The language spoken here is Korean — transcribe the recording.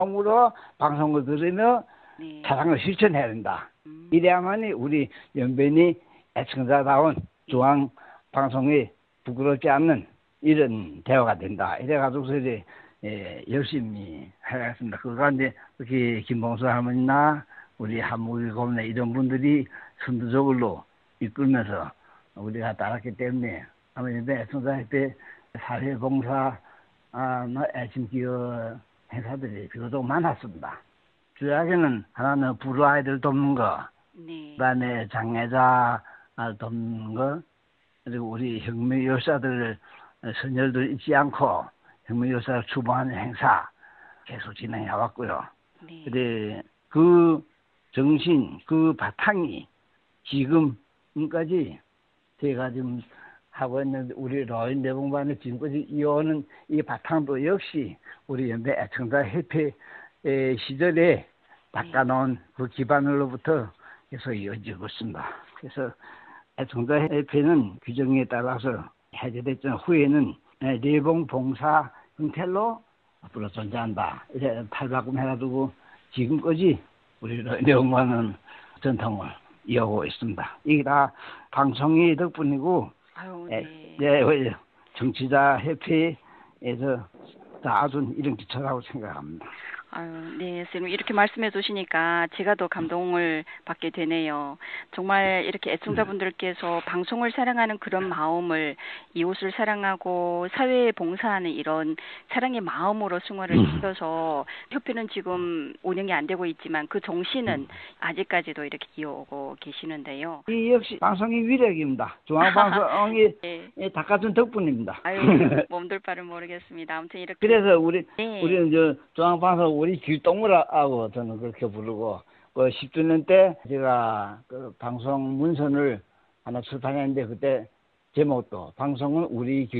으로 방송을 들으며 네. 사랑을 실천해야 된다. 이래야만이 우리 연변이 애청자다운 중앙 방송에 부끄럽지 않는 이런 대화가 된다. 이래가지고서 이제 열심히 해야겠습니다. 그거 이제 특히 김봉수 할머니나 우리 한무일 고문네 이런 분들이 선두적으로 이끌면서 우리가 따랐기 때문에 아마 연변 애청자협회 사회봉사 애심 기여 행사들이 비교적 많았습니다. 주야기는 하나는 불우 아이들 돕는 거, 네. 그다음에 장애자 돕는 거, 그리고 우리 혁명여사들 선열들 잊지 않고 혁명여사를 추모하는 행사 계속 진행해 왔고요. 네. 근데 그 정신, 그 바탕이 지금까지 제가 지금 하고 있는 우리 로인 대봉반을 지금까지 이어오는 이 바탕도 역시 우리 연배 애청자 협회 시절에 닦아놓은 그 기반으로부터 계속 이어지고 있습니다. 그래서 애청자 협회는 규정에 따라서 해제됐던 후에는 내봉 봉사 형태로 앞으로 존재한다. 이제 탈바꿈해가지고 지금까지 우리 로인 대봉반은 전통을 이어오고 있습니다. 이게 다 방송의 덕분이고 아유, 네. 네, 정치자 협회에서 다 아주 이런 기초라고 생각합니다. 아유, 네, 선생님 이렇게 말씀해 주시니까 제가 더 감동을 받게 되네요. 정말 이렇게 애청자분들께서 방송을 사랑하는 그런 마음을 이웃을 사랑하고 사회에 봉사하는 이런 사랑의 마음으로 승화를 시켜서 협회는 지금 운영이 안 되고 있지만 그 정신은 아직까지도 이렇게 이어오고 계시는데요. 이 역시 방송의 위력입니다. 중앙방송이 네. 닦아준 덕분입니다. 아유, 몸둘 바를 모르겠습니다. 아무튼 이렇게 그래서 네. 우리는 저 중앙방송 우리 길동무라고 저는 그렇게 부르고 그 10주년 때 제가 그 방송 문선을 하나 출판했는데 그때 제목도 방송은 우리 길